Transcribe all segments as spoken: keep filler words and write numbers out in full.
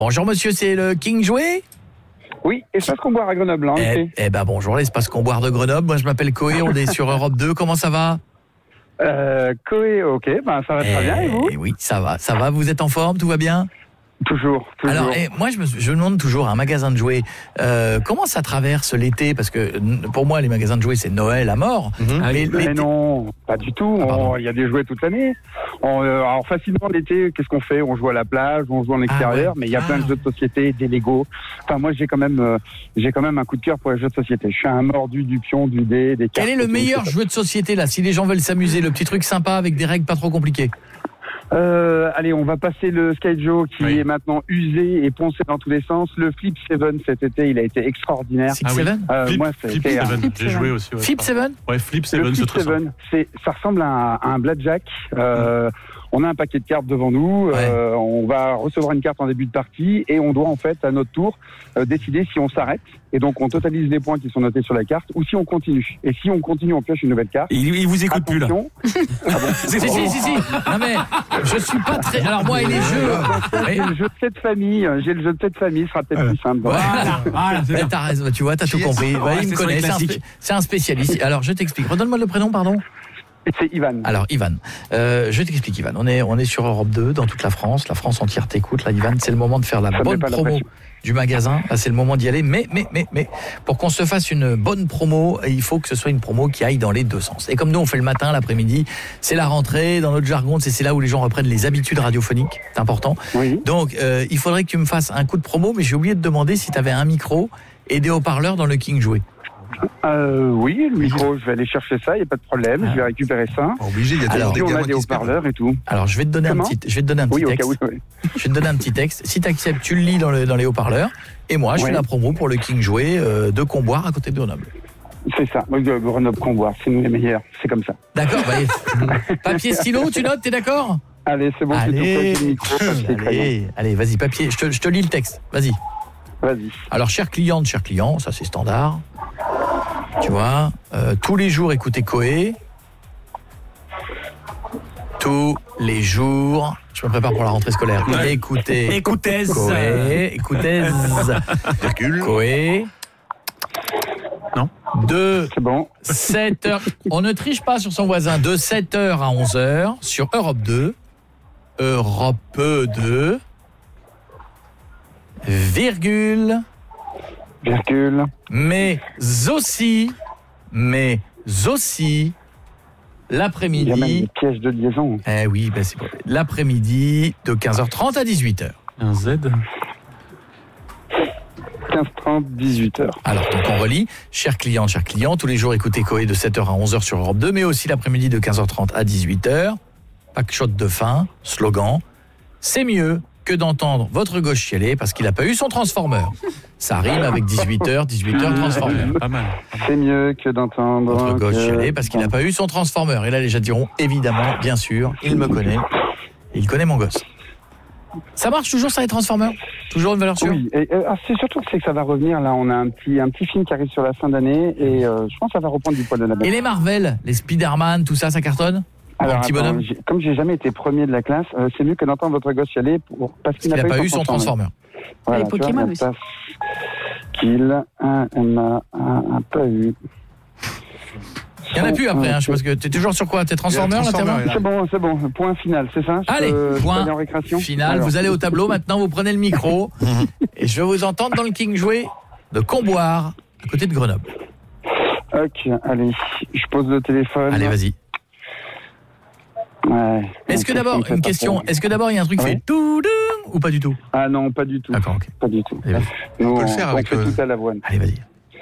Bonjour monsieur, c'est le King Jouet ? Oui, espace Comboire à Grenoble, en Eh, effet. eh ben bonjour, l'espace Comboire de Grenoble. Moi je m'appelle Coé, on est sur Europe deux. Comment ça va ? Euh, Coé, ok, ben ça va très eh, bien, et vous ? Oui, ça va, ça va. Vous êtes en forme, tout va bien ? Toujours, toujours. Alors, eh, moi, je me, je me demande toujours, un magasin de jouets, euh, comment ça traverse l'été ? Parce que pour moi, les magasins de jouets, c'est Noël à mort. Mmh. Mais, mais non, pas du tout. Ah, il y a des jouets toute l'année. On, euh, alors facilement l'été, qu'est-ce qu'on fait ? On joue à la plage, on joue en extérieur, ah ouais. mais il y a ah. plein de jeux de société, des Lego. Enfin, moi, j'ai quand même, euh, j'ai quand même un coup de cœur pour les jeux de société. Je suis un mordu du pion, du dé, des cartes. Quel est le meilleur jeu de société là, si les gens veulent s'amuser, le petit truc sympa avec des règles pas trop compliquées ? Euh, allez, on va passer le Sky Joe qui oui. est maintenant usé et poncé dans tous les sens. Le Flip Seven cet été, il a été extraordinaire. Flip Seven euh, Flip, moi, ça Flip été, Seven, euh, j'ai joué aussi. Ouais. Flip Seven Ouais, Flip Seven, le Flip c'est Seven, c'est, ça ressemble à un, à un blackjack. Euh, mmh. On a un paquet de cartes devant nous. Ouais. Euh, on va recevoir une carte en début de partie et on doit en fait, à notre tour, euh, décider si on s'arrête. Et donc, on totalise les points qui sont notés sur la carte ou si on continue. Et si on continue, on pioche une nouvelle carte. Il, il vous écoute Attention. plus, là. Ah bon si, si, si, si. Non, mais je suis pas très. Alors, moi et les jeux. J'ai le jeu de cette famille. J'ai le jeu de cette famille. Ce sera peut-être voilà. plus simple. Voilà. voilà c'est t'as raison. Tu vois, t'as tout compris. Ouais, il me connaît. C'est un, spé- c'est un spécialiste. Alors, je t'explique. Redonne-moi le prénom, pardon. C'est Ivan. Alors Ivan, euh, je t'explique Ivan, on est, on est sur Europe deux, dans toute la France, la France entière t'écoute, là Ivan, c'est le moment de faire la Ça bonne promo du magasin, là c'est le moment d'y aller, mais, mais, mais, mais, pour qu'on se fasse une bonne promo, il faut que ce soit une promo qui aille dans les deux sens. Et comme nous on fait le matin, l'après-midi, c'est la rentrée, dans notre jargon, c'est, c'est là où les gens reprennent les habitudes radiophoniques, c'est important. Oui. Donc euh, il faudrait que tu me fasses un coup de promo, mais j'ai oublié de demander si tu avais un micro et des haut-parleurs dans le King Jouet. Euh, oui, le micro, je vais aller chercher ça, il n'y a pas de problème, ah. je vais récupérer ça. Pas obligé, il y a alors, des on a des haut-parleurs et tout. Alors, je vais te donner Comment un petit, je vais te donner un petit oui, texte. Okay, oui, oui. Je vais te donner un petit texte. Si tu acceptes, tu le lis dans, le, dans les haut-parleurs. Et moi, je oui. fais la promo pour le King Jouet euh, de Comboire à côté de Grenoble. C'est ça, Grenoble Comboire, c'est nous les meilleurs, c'est comme ça. D'accord, bah, papier, stylo, tu notes, t'es d'accord ? Allez, c'est bon, allez, c'est tout. Micro, allez, allez, vas-y, papier, je te, je te lis le texte, vas-y. Vas-y. Alors, chère cliente, cher client, ça c'est standard. Tu vois, euh, tous les jours, écoutez Coé. Tous les jours, je me prépare pour la rentrée scolaire. Ouais. Écoutez, écoutez, Coé, écoutez, Coé. Non. De c'est bon. sept heures, on ne triche pas sur son voisin, de sept heures à onze heures sur Europe deux, Europe deux, virgule, virgule, mais aussi, mais aussi, l'après-midi. Il y a même des pièges de liaison. Eh oui, ben c'est bon. L'après-midi de quinze heures trente à dix-huit heures. Un Z. quinze heures trente, dix-huit heures. Alors, donc on relit. Chers clients, chers clients, tous les jours écoutez Coé de sept heures à onze heures sur Europe deux, mais aussi l'après-midi de quinze heures trente à dix-huit heures. Pack shot de fin, slogan. C'est mieux que d'entendre votre gosse chialer parce qu'il n'a pas eu son transformer. Ça rime avec dix-huit heures, dix-huit heures, transformer. Pas mal. C'est mieux que d'entendre votre gosse que... chialer parce qu'il n'a pas eu son transformer. Et là, les gens diront, évidemment, bien sûr, il me connaît. Il connaît mon gosse. Ça marche toujours, ça, les transformers ? Toujours une valeur sûre ? Oui, et, euh, c'est surtout que c'est que ça va revenir. Là, on a un petit, un petit film qui arrive sur la fin d'année et euh, je pense que ça va reprendre du poil de la bête. Et les Marvel, les Spider-Man, tout ça, ça cartonne ? Alors, petit attends, bonhomme. j'ai, comme j'ai jamais été premier de la classe, euh, c'est mieux que d'entendre votre gosse chialer pour, parce qu'il, parce n'a qu'il pas, eu son transformer. Voilà, les Pokémon aussi. Parce qu'il n'a pas eu. Il n'y en a plus après, hein, je pense que tu es toujours sur quoi ? T'es transformer, là, C'est bon, c'est bon, point final, c'est ça ? Allez, peux, point en récréation final, alors. Vous allez au tableau, maintenant vous prenez le micro, et je vais vous entendre dans le King Jouet de Comboire, à côté de Grenoble. Ok, allez, je pose le téléphone. Allez, vas-y. Ouais. Est-ce que d'abord, une question, est-ce que d'abord il y a un truc qui ouais. fait tout ou pas du tout ? Ah non, pas du tout. D'accord, ok. Pas du tout. Allez, Nous, on peut on, le faire on avec fait le... tout à l'avoine. Allez, vas-y.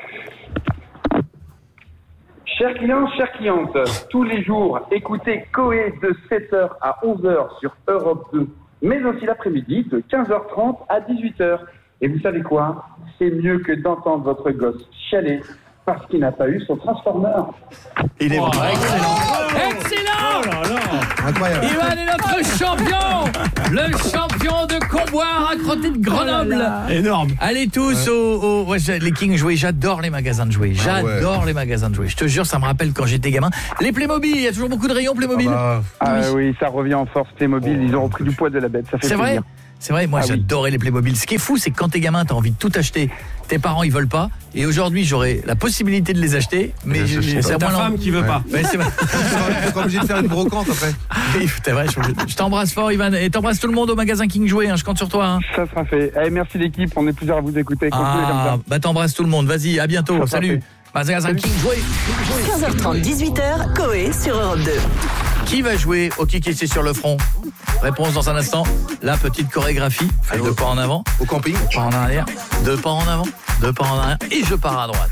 Chers clients, chères clientes, tous les jours, écoutez Coé de sept heures à onze heures sur Europe deux, mais aussi l'après-midi de quinze heures trente à dix-huit heures. Et vous savez quoi ? C'est mieux que d'entendre votre gosse chialer parce qu'il n'a pas eu son transformer. Il est oh, vrai. Excellent. Excellent. Oh là là. Incroyable. Ivan est notre champion. Le champion de Comboire à côté de Grenoble. Oh là là. Énorme. Allez tous ouais. au, au ouais, les King Jouets. J'adore les magasins de jouets. J'adore ah ouais. les magasins de jouets. Je te jure, ça me rappelle quand j'étais gamin. Les Playmobil, il y a toujours beaucoup de rayons Playmobil. Ah, bah. ah oui, ça revient en force Playmobil. Ils ont repris du poids de la bête. Ça fait C'est plaisir. vrai. C'est vrai, moi Ah oui. j'adorais les Playmobil. Ce qui est fou, c'est que quand t'es gamin, t'as envie de tout acheter. Tes parents, ils veulent pas. Et aujourd'hui, j'aurais la possibilité de les acheter, mais je- j'ai- je- c'est à Ta moi femme l'en- qui veut pas. Ouais, c'est vrai. Tu es obligé de faire une brocante après. Oui, c'est vrai, je, je t'embrasse fort, Ivan. Et t'embrasses tout le monde au magasin King Jouet, hein, je compte sur toi. Hein. Ça sera fait. Allez, merci l'équipe, on est plusieurs à vous écouter. Continuez comme Ah, ça. bah t'embrasses tout le monde. Vas-y, à bientôt. Ça sera Salut. fait. Magasin King Jouet. quinze heures trente, dix-huit heures, Coé sur Europe deux. Qui va jouer au qui c'est sur le front? Réponse dans un instant. La petite chorégraphie. Fais deux pas en avant, Au camping. pas en arrière, deux pas en avant, deux pas en arrière. Et je pars à droite.